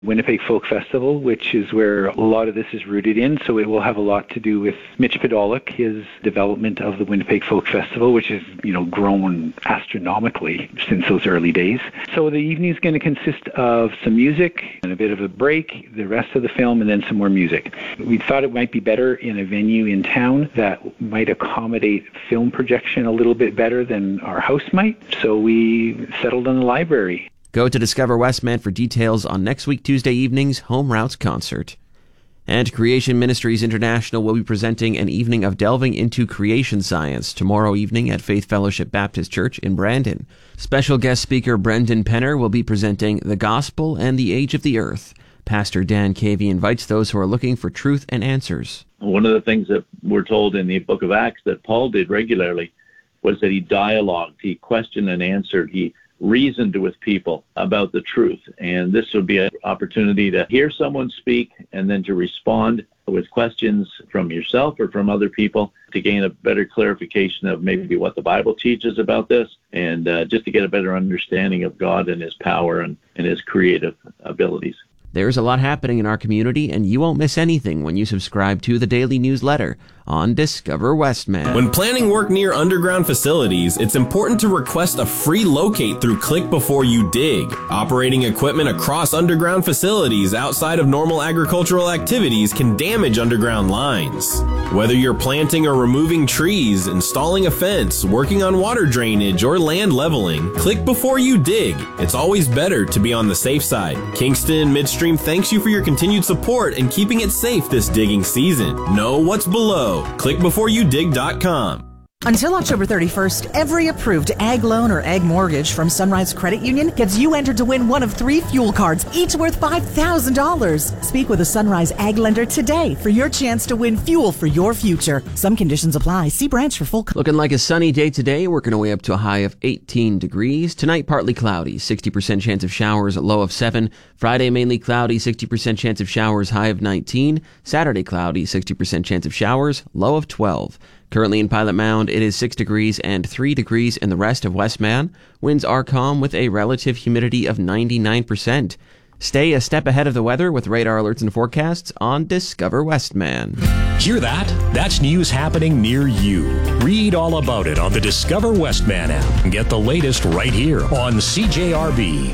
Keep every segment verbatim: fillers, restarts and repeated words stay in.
Winnipeg Folk Festival, which is where a lot of this is rooted in. So it will have a lot to do with Mitch Podolak, his development of the Winnipeg Folk Festival, which has, you know, grown astronomically since those early days. So the evening is going to consist of some music and a bit of a break, the rest of the film, and then some more music. We thought it might be better in a venue in town that might accommodate film projection a little bit better than our house might. So we settled on the library. Go to Discover Westman for details on next week Tuesday evening's Home Routes concert. And Creation Ministries International will be presenting an evening of delving into creation science tomorrow evening at Faith Fellowship Baptist Church in Brandon. Special guest speaker Brendan Penner will be presenting The Gospel and the Age of the Earth. Pastor Dan Cavey invites those who are looking for truth and answers. One of the things that we're told in the book of Acts that Paul did regularly was that he dialogued, he questioned and answered, he reasoned with people about the truth. And this would be an opportunity to hear someone speak and then to respond with questions from yourself or from other people to gain a better clarification of maybe what the Bible teaches about this, and uh, just to get a better understanding of God and his power and, and his creative abilities. There's a lot happening in our community, and you won't miss anything when you subscribe to the daily newsletter on Discover Westman. When planning work near underground facilities, it's important to request a free locate through Click Before You Dig. Operating equipment across underground facilities outside of normal agricultural activities can damage underground lines. Whether you're planting or removing trees, installing a fence, working on water drainage, or land leveling, click before you dig. It's always better to be on the safe side. Kingston Midstream thanks you for your continued support and keeping it safe this digging season. Know what's below. click before you dig dot com. Until October thirty-first, every approved ag loan or ag mortgage from Sunrise Credit Union gets you entered to win one of three fuel cards, each worth five thousand dollars. Speak with a Sunrise Ag lender today for your chance to win fuel for your future. Some conditions apply. See branch for full... Looking like a sunny day today, working our way up to a high of eighteen degrees. Tonight, partly cloudy, sixty percent chance of showers, a low of seven. Friday, mainly cloudy, sixty percent chance of showers, high of nineteen. Saturday, cloudy, sixty percent chance of showers, low of twelve. Currently in Pilot Mound, it is six degrees and three degrees in the rest of Westman. Winds are calm with a relative humidity of ninety-nine percent. Stay a step ahead of the weather with radar alerts and forecasts on Discover Westman. Hear that? That's news happening near you. Read all about it on the Discover Westman app and get the latest right here on C J R B.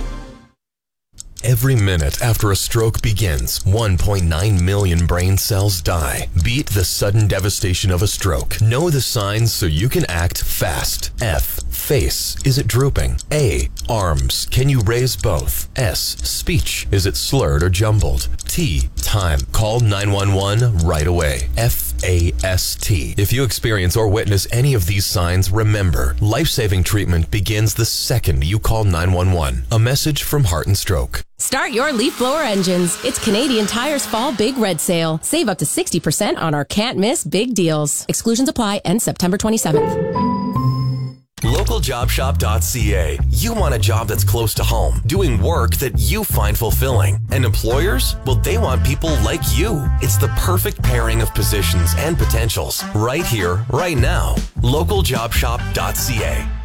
Every minute after a stroke begins, one point nine million brain cells die. Beat the sudden devastation of a stroke. Know the signs so you can act fast. F. Face. Is it drooping? A. Arms. Can you raise both? S. Speech. Is it slurred or jumbled? T. Time. Call nine one one right away. F A S T. If you experience or witness any of these signs, remember, life-saving treatment begins the second you call nine one one. A message from Heart and Stroke. Start your leaf blower engines. It's Canadian Tire's Fall Big Red Sale. Save up to sixty percent on our can't miss big deals. Exclusions apply. End September twenty-seventh. local job shop dot c a. You want a job that's close to home, doing work that you find fulfilling. And employers? Well, they want people like you. It's the perfect pairing of positions and potentials. Right here, right now. local job shop dot c a.